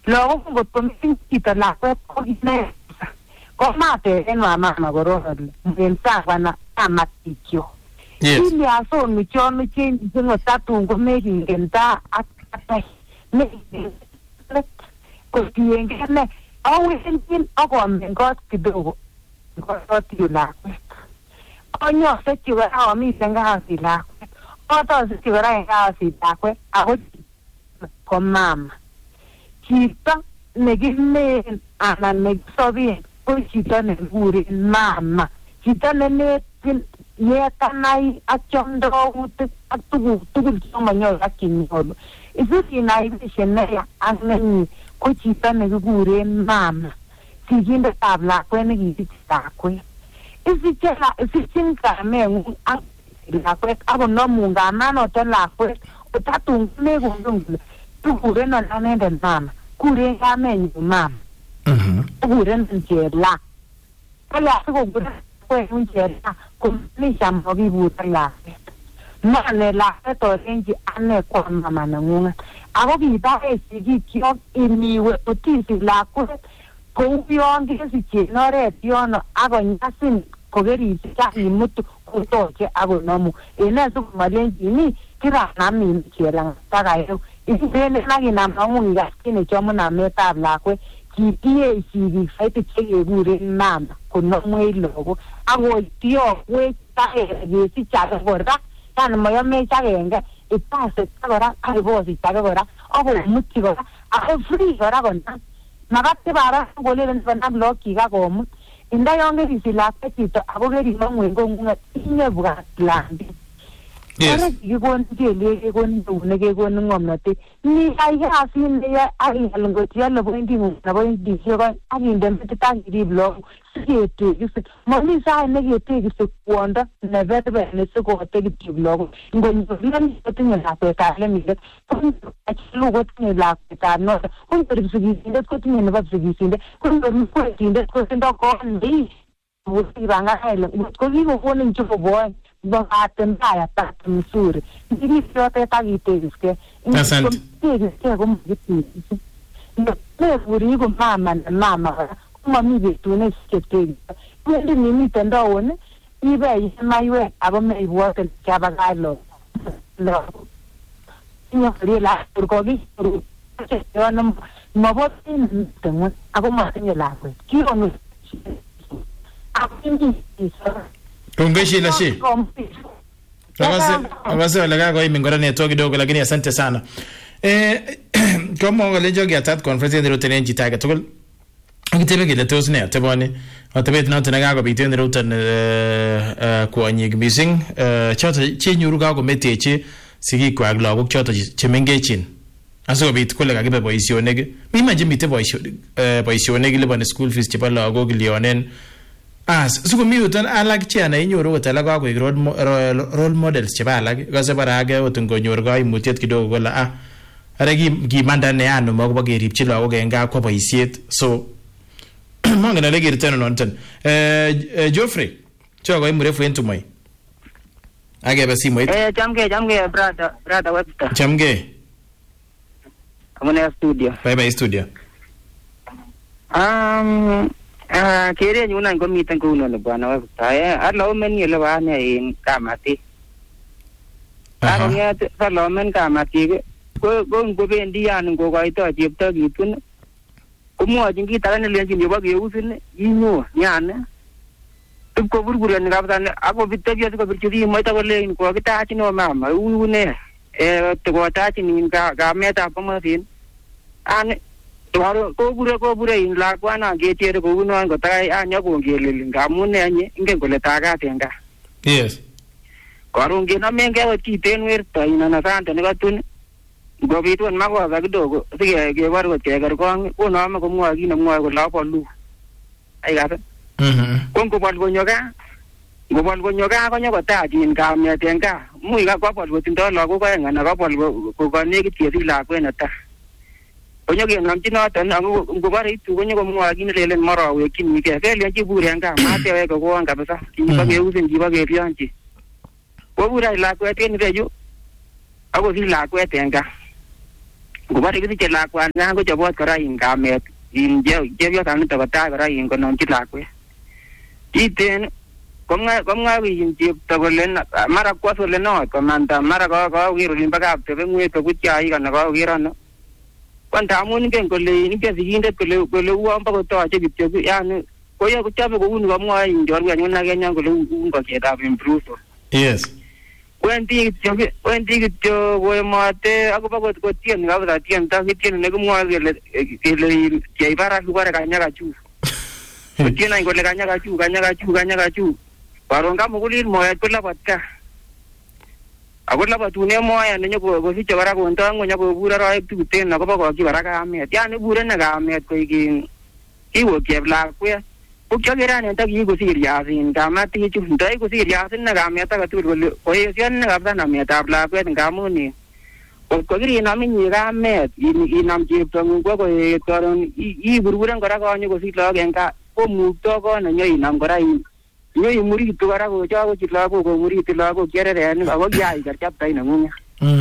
lagok ngotoming chito lakwet ko kine komate en mama kororol en sakwana amatikyo ili asomi chono change zingo tatu ngomekingen ta akata ne kotiengene awentin akomen kot kidogo kot lakwet onyo sechiwa amiten kasi lakwet oto sechiwa kasi lakwet ako ko mama chito nekimen anan nekisobien ko chito nekikuren mama chito nenetin yekanai ak chomdoutik ak tugul chemanyoru ak chenyoru isikinai bisheneya ak nenyi ko chito nekikuren mama sikindetab lakwet nekikisich lakwet isichin kameng'ung ak lakwet akonomun kamanoto lakwet kotatun mekongen kole tukuren anendet mama kuren kamenyu mama kuren chela kole asikokuren lakwet chela komisham makibuten lakwet mane lakwet olenji ane kwa mama neng'ung'et ako kibarech sigikyok iniwe otisich lakwet kou yon kesichen oret yono akonyasin kokerisich ak imutu kotoche akonomu ene sikomalenji ni kiranamin chela takayeu isipelen akinam ng'ung ikas kit nechomu nametab lakwet kitie sigik saiti chekekuren mama konomwech lagok akotiyokwech kesich age kora yani mayomech agenge ipasich kora akibosich age kora akomutyi kora ako free kora konam makati bara kolelen konam lagokchik akomut indayon kerisich lakwet chito ako kerimong'u en kong'ung'et inyebwat landi kora kikikonin kelyek kekonin eunek kekonin ng'omnotet ni ai kasit neyoe akiyal ngot iole pointing'ung nebo indisiek oeng akinde metit akirib lagok siketekisi momi sait neketekisi kwondo neberber nesikote kityo lagok ngonyor lemi kotinye lakwetab lemindet konyor kotinye lakwetab noto konyor sigisindet kotinye nebo sigisindet konyor mkwetindet kotindoo kot nei usipanganele ngot ko kikokonin chebo oeng bakate mbaya tatu mzuri ndiri yote takitekiske tekiske komakitekisi nekuri ko mama na mama komami betune siketekisi kwendi nimiten ndawon ibe maiwek ako meibwote chabakach lagok inyori lakwet kokikuru yono mabotin miten ako matinye lakwet kikonu Kongeshila shi. Awase wala kako imi ngora network kidogo lakini asante sana. Kama wale jogi atat conference ndio tenenji taga tokol. Ngitebe kile tos ne ateboni. Atebet na tena kako bitene rutan kwanyig missing choto chenyuru kako meteche sigi kwa lagok choto chemengechin. Asikobit kole kakibe boisionik. Mimaje mite boisionik liban school fees chebo lagok lionen. Suko mi utan alak che ana inyoru kotala kwa koik role models cheba alak kase barage otun konyor kaimutiet kidogo kola are kimanda ne ano makobo keripchi lagok en gaa kwa boisiet so mangana le kirteno nonton Geoffrey choko imrefu entumai agebe simoit chamge brother Webster chamge amune studio bye studio kere nyuna ngomiten kuno ne bwana Webster alo meni le bana in kamati nget salomen kamati ko ngobendi yan ngokoito chepto kitun komwochin kit age nelenjin yobo keusin inyo nyan ko burburen kaptan ako bitebyo sikobirchi simoit akolein kokitachin o mama une tikotachin in kametab komosin an kobure in lakwana ketere kounon kotai anyakongeleli ngamun enye ingen kole takat en gaa. Yes. Karon kenomengei ot kiten werto inana sante nekatun ngobitun makosa kidogo sikebor kot keker kong konome komwoe kit nemwoe kole abolu. Ai kase. Ko ngobol konyo gaa konyokotachin kamet en gaa mui kabol kotindoi lagok oeng anan kabol kokonekit kesich lakwet netai. Konyo kenamchi noton ako ngobore itu konyo komwoe kit nelelen morowekchinigei kelenji bure en gaa mateweke kouon kabisa kibo keusin kibo kebionchi kobur any lakwet en ireyu akosich lakwet en gaa ngobare kisiche lakwani kan kochobot kora in kamet in chepyosanito kotai kora in konomchi lakwet kiten komwa in chepto kole mara kwas kole not komanda mara koker olimbo kaptebe ng'wet kobutyaik anan koker ano ko ndamun ingen kole ingen sigindet kole uon bokotoche kityo yani koyoe kochobe kouni komwoe in chorwenyun akenyan kole ngokietab impruso yes wendi kityo koemote akobo kotien kabisa tiendo kitien nekimwoe kele kiyai barak kibore kanyakachuk kotien any kole kanyakachuk karon kamukulit moet kolabot ka ako labatune moya nenyokosiche kora kondo ng'weny akobur arawek tuten akobokokyi kora kamet yani ibure ne kamet koik kiwok cheplakwet ko kiakere ane takikosir yasin kamatichu ndoi kosir yasin ne kamet agetugul kole koesyon ne kabisa nametab lakwet ngamun ko kirinam inye kamet inam cheptong'ung kwo koet karon iburburen kora konyo kosich lagok en gaa komukto kot nenyo inam kora imuritu kora kochokochi lagok komuritu lagok chereren ako kiaiker chaptai neng'ung'et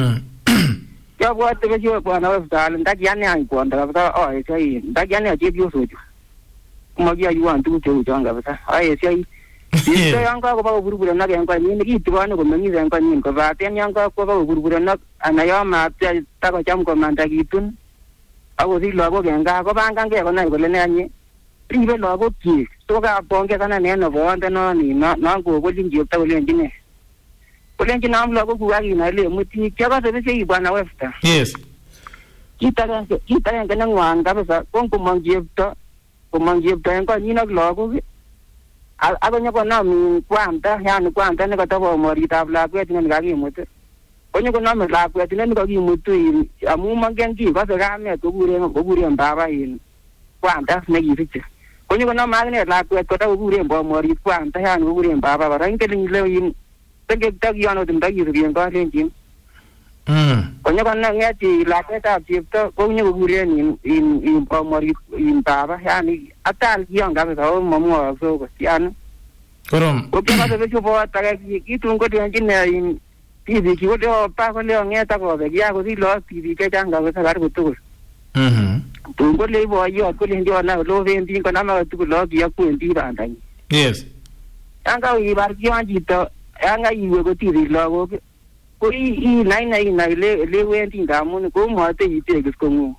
kiabwote besio bwana weftal ndakiane any kwondo kabisa aesyo ndakiane chepyosochu komakiyoiwon tuguk cheu chon kabisa aesyo chepto yon kakoba koburburenok en konyin kitikone komeng'is en konyin kobaten yon kakoba koburburenok anan yon mapchei takocham komanda kitun akosich lagok en gaa kobangankei konai kole nenyi ribe lagokyik so kabongesanan en oboyondenon non kobolchin chepto kolenjin ne kolenjin am lagokuk akinai ile muti kiakose besio bwana Webster yes kit agenge neng'wan kabisa ko ngomong chepto en konyin ak lagok akonyokonam kwamta yani kwamta nekatobomoritab lakwet nekakimut konyokonome lakwet nekakimutu amu mongen ki kose kamet kokuren baba kwamta nekisiche konyokonome akine lakwet kotakokuren bomorit kwamta yani kokuren baba kora ingen ile takiyon ot ndakisubien kolenjin konyokonong'et lakwetab chepto konyokokuren bomorit baba yani atal kiyon kabisa o mamwokse okot yani korom kokiakose besio bot ake kitun kolenjin tibik kole opa kole ong'et akobek ya kosich lagok tibik chechang kabisa karibu tugul tun kole boiyot kolenjon ole obendin konam aketugul lagok akwendi bandanyin yes yan kakibar kiyon chito yan kaiwe kotibik lagok ko inai lewendi ngamun komote itekis kong'ung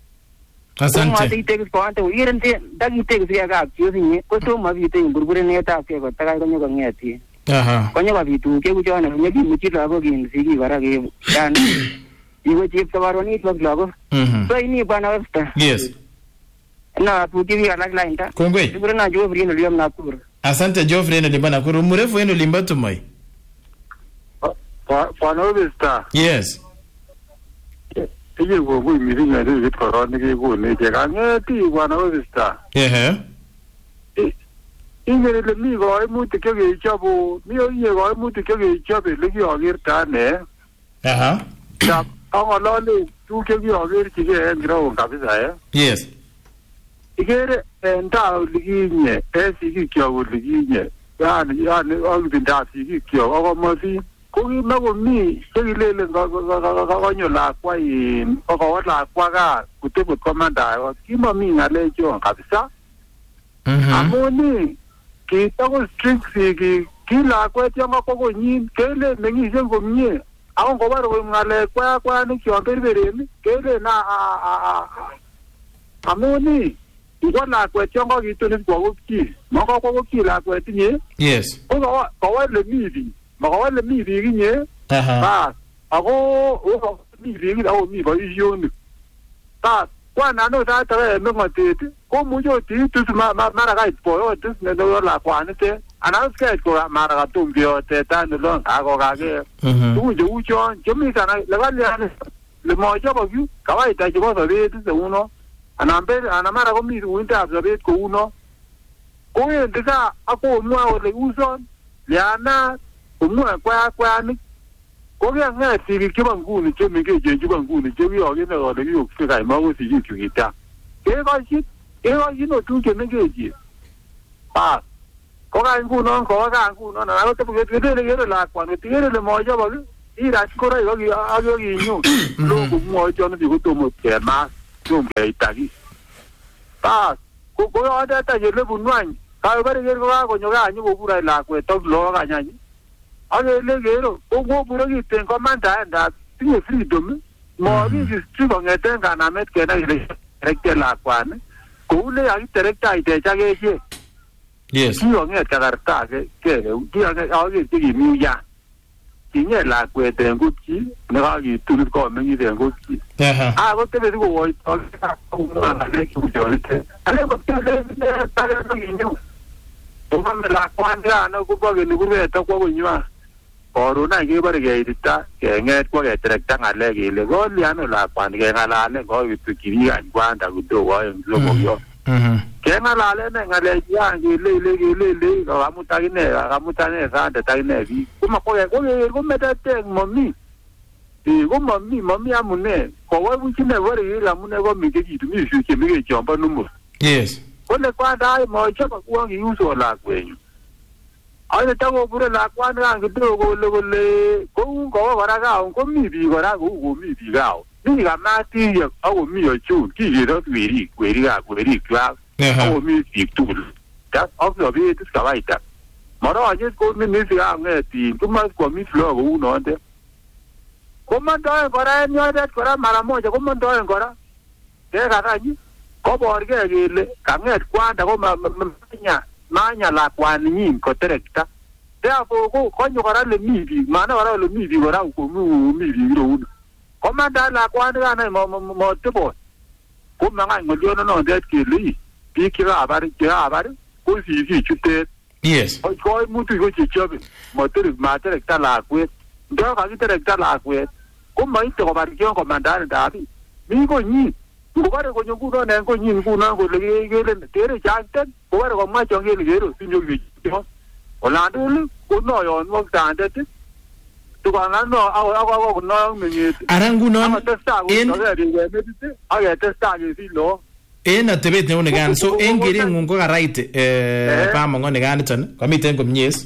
komote itekis koante irente ndakitekis kapchiosinye kotomobite burburenetab kei kotakai konyokong'etin konyokobit tuguk cheu chon nyekimuchi lagok sigik kora yani iwe chepto karon itwak lagok so ini bwana Webster yes na tuki biik alak lainda kongoi ibure Geoffrey en Liam Nakuru asante Geoffrey en Liam Nakuru mrefu en Limba Tumoi bwana Webster yes ije kobu miringa de koron nekekone chekang'eti bwana Webster ingele mi koimutik chekechobu mi koimutik chekechobe lekiokerto ane ang'olole tuguk chekiokerchigei en kiroon kabisa yes ikere en taa olikinye en sigikyok olikinye yani ak ibindab sigikyok akomosin ko kimakomi chekilelen konyo lakwa kokowo lakwa gaa kotebut komandai kot kimomi ng'alechon kabisa amun kitako strict sigik ki lakwet yon kakwo konyin kelen meng'isien komie ako ngobore koib ng'alek kwakwanik chon berberen kelen amun ngwo lakwet yon kakitunis kwo kopchi makakwo kopchi lakwet inye yes ko kowo ele mi biik makowo ele mi biik inye bas ako mi biik ako mi boisionik bas kwanan ot sait age en meng'otet komuche ot itus mara kait boyotis neyo lakwanitet anan ot kait ko mara katom beotet nelon kakokake tugun cheu chon chemi sana lekalyan lemochobok yu kawaita chebo sobet seuno anan mara komi uindab sobet kouno kowendi gaa akomwoe ole uson lianat komwoe kwakwanik kokeng'et sigik chebo nguni chemengechen chebo nguni chekiyokene kole kiyokse kaimako sigik chu kita kekoshin ot tuguk chemengechen bas kokai ngunon kowo gaa ngunon anan kotebe kere lakwani kere ile mochobok irat koroik ak yokinyo lo kumwoe chono bikotomo kemas tom keitaki bas koyotet any elebunu any kabare ker kokakonyo kaa nyokobur any lakwet ak lagok any any ak ele kero kokobure kiten komandaendab tinye freedom mokikistri kong'eten kanamet kenai kele terekte lakwani kou ne kakiterektaitech ak echek kikong'et kasarta ake aker chekimi uyan kinye lakwet en kutchi nekakitunis komeng'is en kutchi akotebe sikokoitolekchonite alekotelekinyo komame lakwandano kobokeni kurwet akwo konywan koron any kebore keitita keng'et kwa keterekta ng'alek kele kolyan lakwani keng'alalen kokitwekyi biik any kwanda kidogo aeng logoiyot keng'alalen ng'alechuan kelele kakamut akine sandet akine biik kokeker kometeteng momi amune kowai buch ine bore keker amune komengechitu mi biik chemengech chombo numur kole kwanda ay mochop akwon kiuso lakwenyu ane takobure lakwani kan kidogo kole kou kowo kora kaon komi biik kora kou komi biik kaon mi kamatiyek akomi ochun kiketot werikwak akomi biik tugul ak sobet is kawaita moronyet kominisi kang'etin komoche kwomis lagok kou nondet komondoen kora en yotet kora mara moja komondoen kora kekakany koborgei kele kang'et kwanda ko manya lakwaninyin koterekta therefore konyo kora le mi biik mana kora le mi biik kora komi biik irouni komanda lakwani kanai motebot komang'any ng'oliono nondet kele biik chekabar ko sisi chutet koimutik ko chechobe materekta lakwet ndo kakiterekta lakwet komaite kobar kion komandaetab biik mi konyin ngobare konyo ngunon en konyin ngunon kole kele tere changten kobare komwa chon kele kero sinyokichon olandul konoyonwok sandet tukangano ako konoyong meng'et ara ngunon aketesta kesilo en atebet neu nikan so en kereng'ung ko karait bamongo nikaniton komiten komyes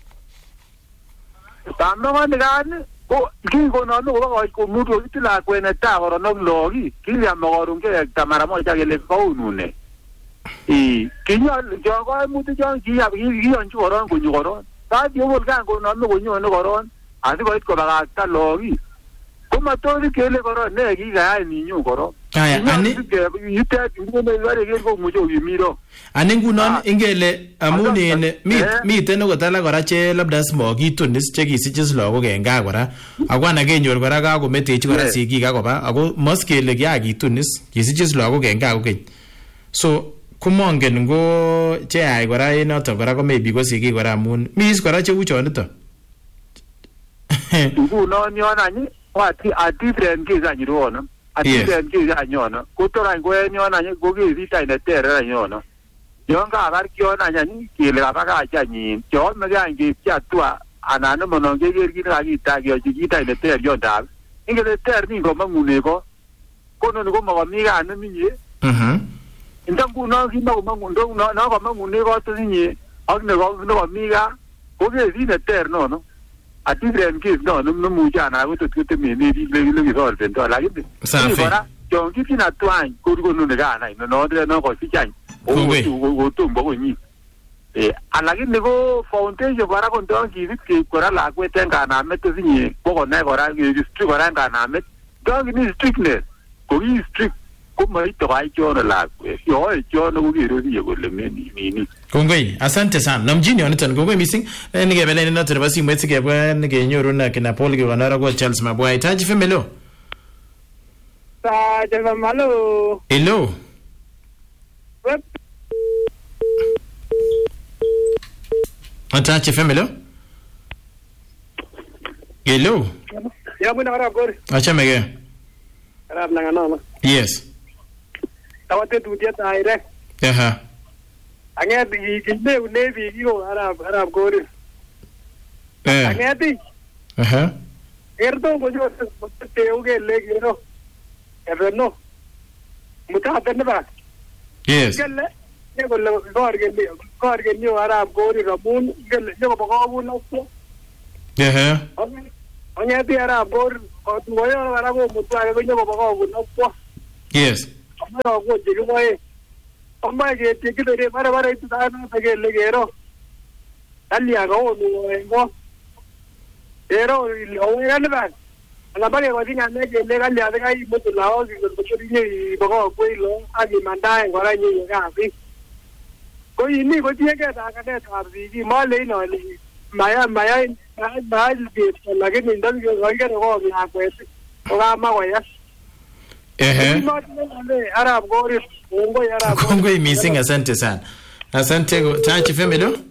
bamongo nikani ko kikonome kobo komut kokiti lakwet netai koron ak lagok kilian mokoron kewekta mara moja kele kounune kinyol chon koimutik chon kiyonchi koron konyo koron sait yekol kan konome konyone koron asikoit kobakakta lagok komatori kele koron ne kikayai ninyo koron ani ngunon ingele amun in miten okot alak kora che labda smokitunis chekisichis lagok en gaa kora ako ana kenyor kora kakometechi kora sigik akoba ako mos kele kiakitunis kisichis lagok en gaa kokeny so komongen ngo cheyai kora en noton kora ko maybe ko sigik kora amun mis kora cheu chonito ngunon yon any a different case any rono atiten case anyono kotorany ko en yon any ko kesit any neter anyono yon kabar kion any kele kabakach anyin cheomege any keipchi atua anan monon keker kit nekakitakeyochi kit any neter yondab ingele ter nin komong'une ko kononi komokomi kaa neminye ndo ngunon kimakomong'une kot inye ak nekomi kaa ko kesit neter nono a different case nemuche anan kotot kotemene biik lekisolvendo lakini kora chon kityin atwany kononi kanai nondet nokosich any kotombo konyin alakini ko foundation kora kondo kibit keib kora lakwet en kanamet osinye kokonai kora kestri kora en kanamet ndo kini strictness ko ki strict komoite koai chono lakwet yoe chono kokere osinye kole nini. Kongoi, asante sana. Namjini yoniton, kongoi missing. Nikebele ninato nabasi mwezi kebwe nikenyoru na kina Paul kiwanara kwa Charles Mabwai. Taji femelo. Taji femelo. Hello. Taji femelo. Hello. Ya muna karab gori. Acha mege. Karab nanganoma. Yes. Tawate tudia taire. Aha. Angeti ikinde unevi iyo arab gori. Angeti. Aha. Erdo gojo te uge legero. Eveno. Muta ba. Yes. Gelle ne golle gor gelle arab gori ramun gelle ne ko bako no. Aha. ong'ete arap Kor kotukoyo kora komutwake konyokobokoku nokwo. Yes. Amoe chekiboe. Amoe ketekyi teret bare itu sanoto kele kero. Kalya kaonu en ko. Kero owekaliban. Ala bake kotingane kele kalya nekaimutu lagok kotinye ibokoku ilo akimandaen kora inye kasit. Ko ini kotiengei takanetab sikik malein ale mayai lakini ndakikere ko lakwet ko kamakoyas. Arap Kor kongoi missing, asante sana. Asante Touch FM.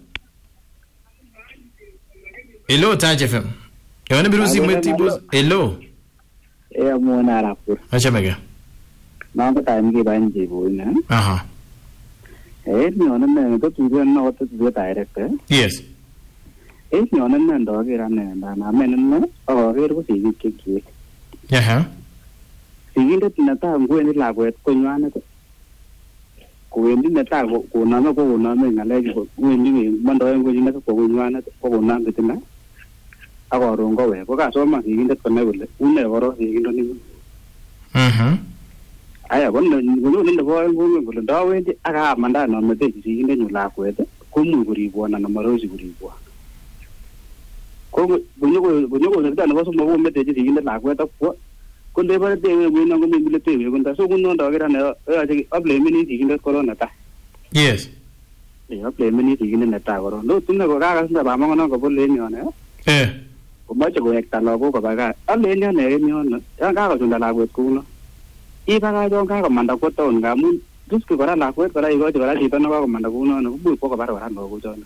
Hello Touch FM. Yone birusi mweti boss. Hello. Mwana Arap Kor. Achamega. Mambo time ke banje boina. Aha. Nyone ne to tuwe no to tuwe director. Yes. Nyone ne ndo kira ne na men ne kere ko sikik cheki. Aha. Sikindet netai ngwendi lakwet konywanet. Kowendi netai konome ng'alek wendi mondoen ngwenyunet ko konywanet ko konam bitina. Ak koron kowek ko kasoman sikindet konai kole une korok sikindoni. Aya konyone nebo oeng kongen kole ndawendi ak amanda nometechi sikindenyu lakwet komuch koribwon anan marosi koribwon. Ko konyokosirta nebo somok kometechi sikindet lakwet akwo ko ndebare tewe ngweno komi mile tewe konda so kunondo akira ne yoche ablemeni sikindet koron netai. Yes. Ablemeni sikindet netai koron. Ndo tune ko kakasinda bamongonon kobolen yon komoche kowekta lagok koba gaa. Alen yon en yon yon kakosunda lakwet kouno. Ibakach yon kakomanda kwo town ngamun riski kora lakwet kora ikochi kora chito nekakomanda kounono komuch kwo kobar kora lagochono.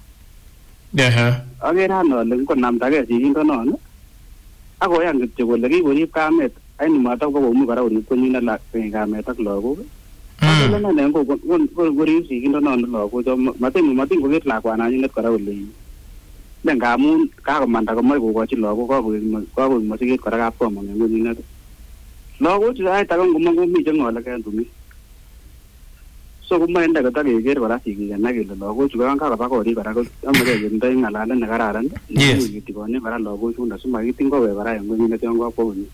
Akere ale ngonamdagei sikindonon akoyan kityo kole kikorib kamet aini matakwo komuch kora korib konyine kamet ak lagok. Akele nene korib sikindonon lagocho matin koker lakwananyinet kora kole ne ngamun kakomanda komoche kokochi lagok kakoik mosiket kora kapkomong en konyinet. Lagochu sait age ngomong komi cheng'oleken tumi. So komoe inde kotakeker kora sikik kenai kele lagochu yon kakoba korik kora koyomegei ketindoi ng'alalet nekararan. Yes. Kitikone kora lagochunda simakitin kowek kora en konyinet yon kakwo konyi.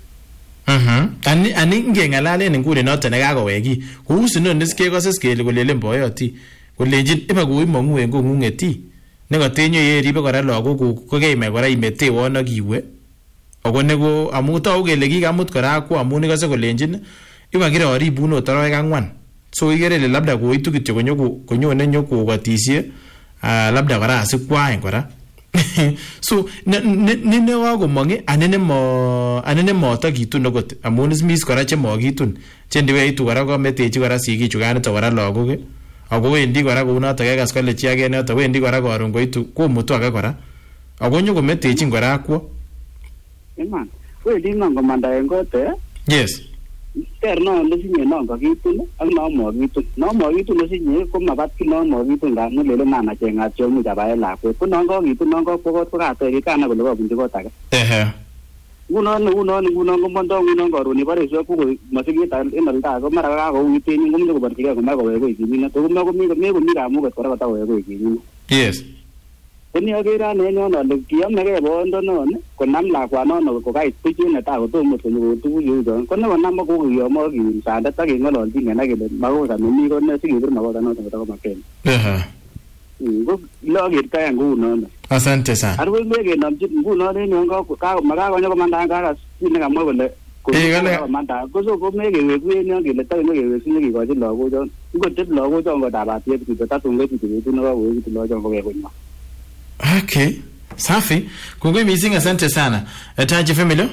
Ani ngeng'alalen nguni noton nekakowek kii kou sinoni kekose kele kolelen boyoti kolenjin ibe koimong'u en kong'ung'et nekatenyo yeribe kora lagok ko keimach kora imetewon ak iwe ako neko amu togu kele kikamut kora akwo amun ikose kolenjin iba kiroribun ot arawek 4 so ikere ile labda koitu kityo konyone nyokokotisie labda kora asikwaen kora so ne kakomong anene motakitun okot amun ismis kora chemokitun chendiweitu kora kometechi kora sikichukanito kora lagok ako wendi kora kounoto kekas kole chi age noto wendi kora koron koitu komutu age kora ako nyokometechin kora akwo. Iman, wendi non komanda en kot Yes. Ter non nesinye non kakitun ak non mokitun. Non mokitun nesinye komabat ki non mokitun ngamun lele nana chengat chemuch abaen lakwet. Ko non kakitun non kakwo kot ko katoi kanai kole kabunchi kot age. Ngunon komondo ngunon karon ibore iswe ko masiket en olda ko mara kakouiten komuche koborchigei komoe kowek koi kiminat. Ko mekomi kamuket kora kotawek koi kiminat. Yes. Koni akere ane en yon ale kiyomegei boyondonon konam lakwanono kokait bichu netai kotomo konyor tuguk cheu chon. Ko nekonam kokiyomo sandet ak keng'ololchin kenai kele makosa nemi ko ne sikebir makosa noton kotakomakeni. Ko lokertoi ngunono. Asante sana. Arwe mekenomchi ngunon en yon makakonyo komanda kakas kit nekamwa kole komanda ko so komekeweku en yon kele takemekewekyi nekikochi lagochon. Ngotet lagochon kotabatiet kityo tatun koityi betut nekakoekitu lagochon kokekonywa. Okay. Safi. Kongoi missing, asante sana. Touch FM. Touch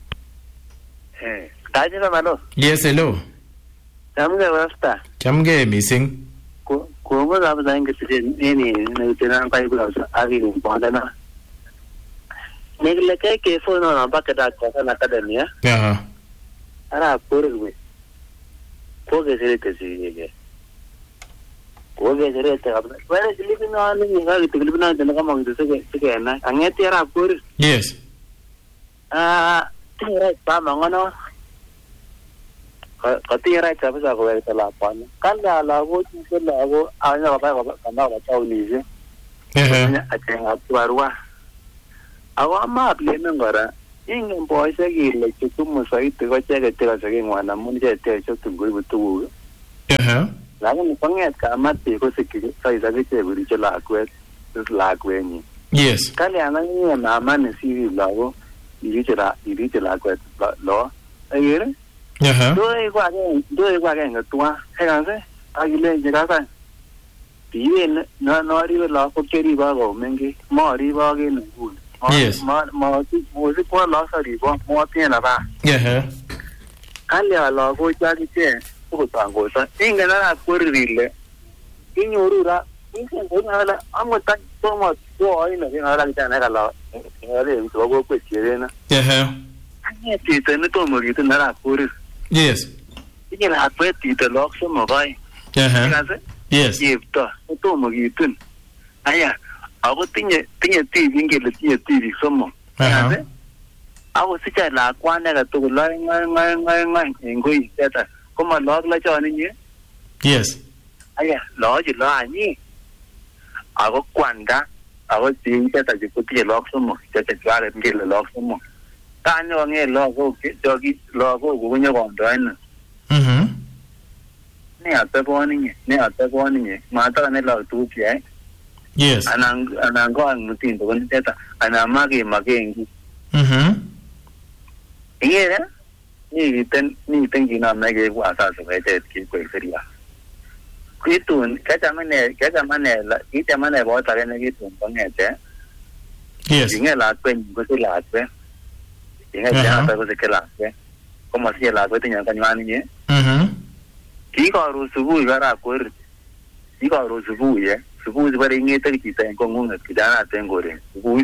FM, hello. Yes, hello. Chamge wasta. Chamge missing. Kongo sabu zange nini na tena kai kula ari mbona. Negle ke phone na bakata kwa na academy. Ara porwe. Koge serete sige. Koge serete kabla. Wale silipina ni ngali tilipina tena kama ngise na. Angeti ara por. Yes. Tira pa mangono. Katira kabisa kwa wala pana. Kanda lago tu lago anya baba kanda taunize. Atenga tuarwa. Awa ma plena ngora ingen boisiek ile chutumu saiti ko cheke tekasake ngwan amun chete chotun koibu tuguk. Lakini konget kamati kosikyi saisa kiche kuriche lakwet lakwenyi. Yes. Kalyan anyine mama nesiri lagok iriche lakwet lo. Agere? Doi kwa agenge twa. Hekase akilenji kasa. Tiyen noribe lagok cheribe ako mengi. Moribe ak en nguni. Yes. Mosi kwa lasa ribo motinye nafas. Kalya lagok chakiche kotangosa. Ingen ana kwerile. Inyoru ra ingen ngala amuta tomo tuoina ngala kitana kala ngale mtogo kwechirena. Anyetite nitomo kitana ra kwerile. Yes. Ingen akwetite lokso mobai. Yes. Yepto tomo kitun. Aya ako tinye TV ngele tinye TV somo. Ako sicha lakwane katugul ngai engoi teta koma log la choni nye. Yes. Aya loji lo anyi. Ako kwanda ako ting teta jikuti log somo teta jwale ngele log somo. Tanyo nge logo jogi logo gunyo kondoina. Ne ateboni nye mata ne lo tupia. Yes. Anango ang mutindo kun teta anamagi magengi. Ingere ni tengi na mege kwa sasa wete kikweferia. Kitun kachamane la kitamane bota gene kitun pangete. Yes. Inge la kwen ko se la kwen. Inge ja ta ko se la kwen. Como si la kwen tinya kanywani nye. Kiko rusubu gara kweri. Kiko rusubu ye. Subuhi bare ingete kita ngo ngunga kidana tengore. Subuhi.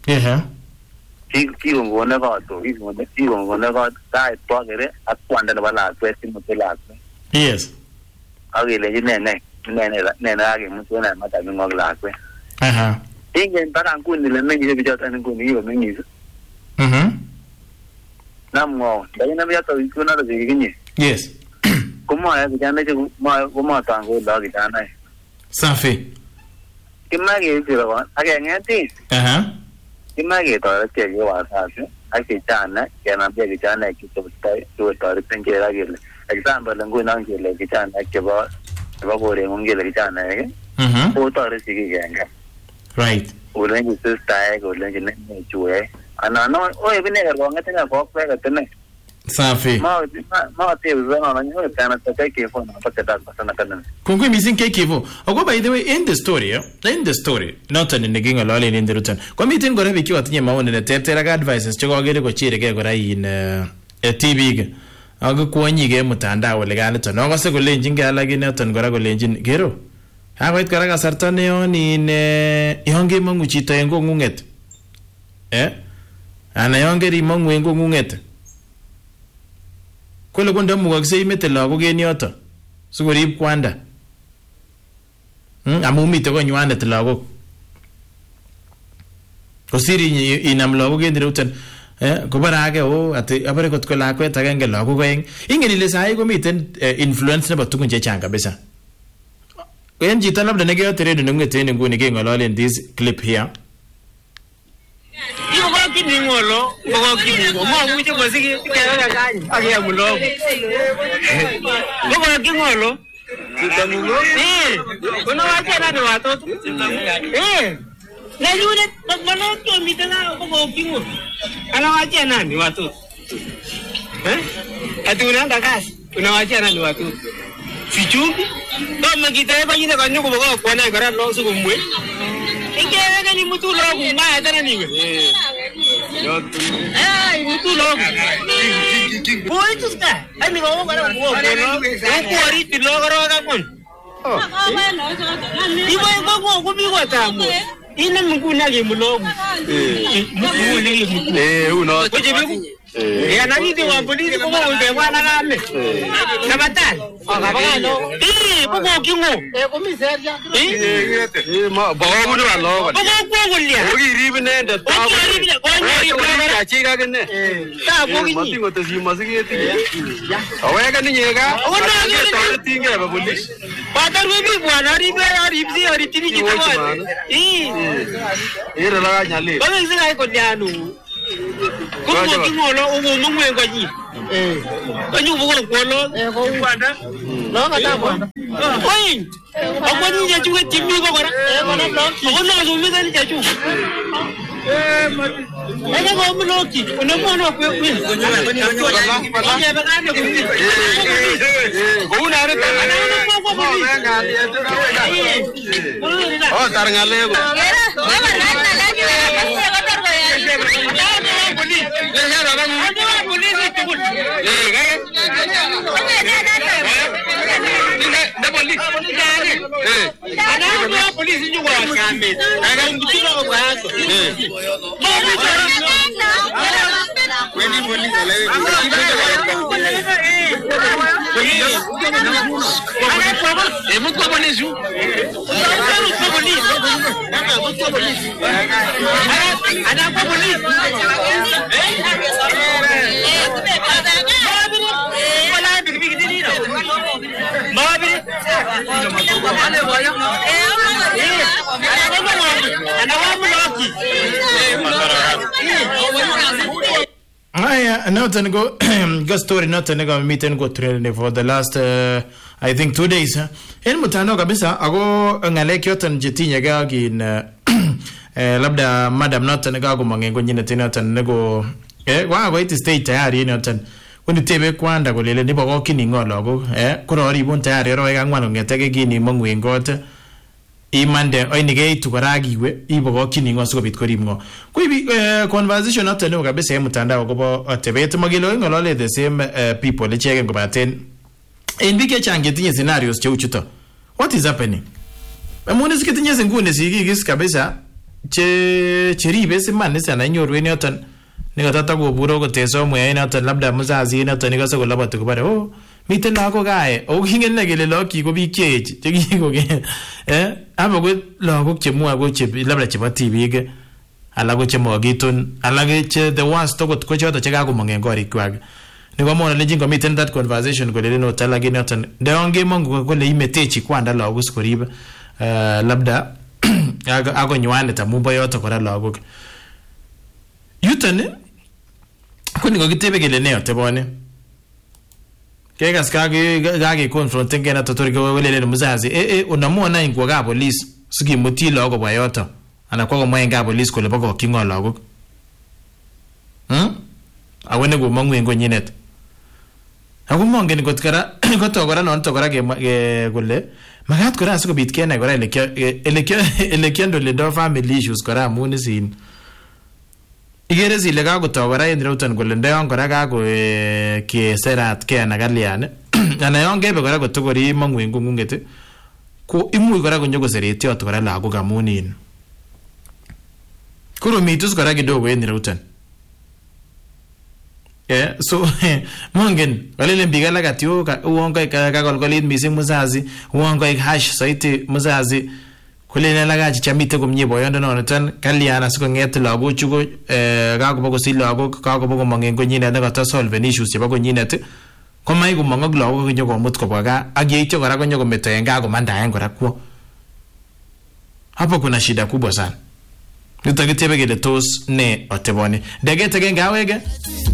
Kiko ngone ko to, kiko ngone ko tai to gere akwanda bala kwesti mutela. Yes. Agile nene age mutona mata ngogla kwe. Ingen para nguni le mengi bijata nguni yo mengi. Nammo, dagina bijata ikuna ro ziginye. Yes. Como ya bijana je como tango da gitana. Safi. Kimage jiro age ngati. Kimage to ke yo asase. Ake chana yana bia chana ki to to tengera gele. Example nguna ngele chana ke ba gore ngele chana ke. O to sigi genga. Right. Ulengi sister ko ulengi ne chue. Ana no o ebine ko ngate na ko ka tene. Safi. Ma te uzana na nyo kana take phone paketa pasana kana. Kungwe missing kekivo. Ogo by the way in the story not an nginga lole in the return. Kwa meeting gore biki watinye maone ne tetera ga advices chego gere ko chire ke gora in TV ge. Ogo kwonyi ge mutandao le gane to. Nogo se go lenjin ga lagi ne ton gora go lenjin gero. Ha wait gora ga sarta ne on in yonge mangu chito engo ngunget. Ana yonge ri mangu engo ngunget. Kwele kwenda mwakse imete lagok en yoto sikorib kwanda amu mite konywanet lagok kosiri inam lagok en ireuten kobara age ati abare kot ko lakwet agenge lagok oeng ingen ile sai komiten influence nebo tukun chechang kabisa en chito labda nekeyote redio neng'eten nguni keng'ololen this clip here. Ngolo mo kimungo mo mucho kosiki kaya kanyi akia mulo ngo kingolo kimungo kuna wacha na watoto na yule mano to mitana ngo kingo ana wacha nani watoto ati unaenda kazi unawacha nani watoto sichumbi kama kitaifa nyine kwa nyuko boko kwa na gara lo su kumwe ingere ni mtu lo kumaya tena niwe itu logo. Boy itu ska. Ani ngomong kada ngomong. Aku hari itu logo roga pun. Ibu ngomong aku biwa tamu. Ini menguna lagi mulogo. Menguna lagi. Uno. Ya nani tu orang polisi kau mau dewa nangame. Nabatan. Nabatan. Bukan kingo. Komisaria. Ma bawa budu Allah. Bukan kuliah. Ogi ribne dah. Ogi ribne. Cika kene. Tak ogi. Mati ngoto si masih gitu. Awak kan ni nyega. Awak tak tinggal apa polis. Padahal lebih buat hari ini kita buat. Ini rela nyali. Kalau saya ikut janu. Como ngolo ugo mwengo ji. Kanyu bugo kwolo ko kwanda. No kata kwanda. Oi. Akwani ya chuke timmi ko kora. Kono no zumi dani ya chu. Ene ko mloki. Ono mono ko kwin. Ye bagane ko. Ko una re ta. Oh tarngale ko. Nothing go story nothing go meeting go training for the last I think 2 days. En mutano kabisa ago ngalek yote jetinya gagin labda madam nothing go mangengo nyine tena nego wa it state tayari nothing when tebe kwanda go lele nibo go kini ngolo go kurori bon tayari ro ga ngwano ngetege gini mangwengote imande oinige tukaragiwe ibo kini ngo sikobit korimngo kuibi conversation not no kabisa mtandao gobo atebet magilo ngolole the same people cheke ngobaten indike change tinye scenarios cheuchuto what is happening amone sikitinye singune sikigis kabisa cheribe simane sana nyoru enoton nikatata koburo koteso mwe enoton labda muzazi enoton nikase kolabatu kobare miten lako gae okingen negele loki ko biik chekikoge abo ko lagok chemwa ko labda chebo TV ala ko chemogitun ala ke the ones to ko choto chekakomongen korik kwak nikomona lejin ko miten that conversation ko leleno talagi noton ndeonge mongo ko le imetechi kwanda lagos koribe labda ago nywane tamubo yoto kora lagok yuton ko ni ko kitebe kele ne otebone kegas kage confronting gena totori ko welele muzazi unamwona ingwa ga police sikimuti logo bwa yoto ana kwa mwenga police ko leboko kingo logo awene go mangwengo nyinet agumongen kotkara kotogora non togora ge gole magat kora sikobit kena kora elekendo le do family issues kora munisin igere zile ga gutogora indreutan gole ndeon kora ga go ke serat ke anagaliane ana yonge be kora gotogori mangwengo ngungete ko imu kora gonyogo sereti ot kora lago gamunin kuro mitus kora kidogo indreutan so mongen walele mbigala katio uongo ka golgolit mising muzazi uongo hash saiti muzazi kulele lagaji chamite komnye boyondo nonotan kaliana siko ngete lago chugo gago bogo si lago gago bogo mangengo nyine na kata solve issues chebo nyine te komai go mangog lago kinyo go mut ko baga agicho kora konyo go metenga go manda ngora kwa hapo kuna shida kubwa sana nitagitebe gele tos ne otebone dege tege ngawege